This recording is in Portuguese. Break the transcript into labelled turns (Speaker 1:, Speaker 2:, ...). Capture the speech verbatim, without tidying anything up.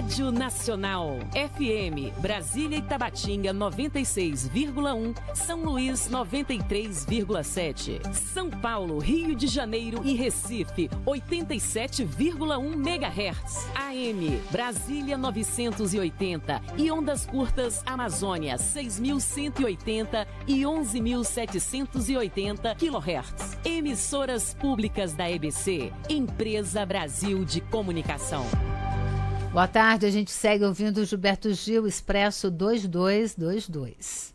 Speaker 1: Rádio Nacional. F M, Brasília e Tabatinga noventa e seis vírgula um, São Luís noventa e três vírgula sete, São Paulo, Rio de Janeiro e Recife oitenta e sete vírgula um megahertz. A M, Brasília novecentos e oitenta e ondas curtas Amazônia seis mil cento e oitenta e onze mil setecentos e oitenta quilohertz. Emissoras públicas da E B C, Empresa Brasil de Comunicação.
Speaker 2: Boa tarde, a gente segue ouvindo o Gilberto Gil, Expresso dois dois dois dois.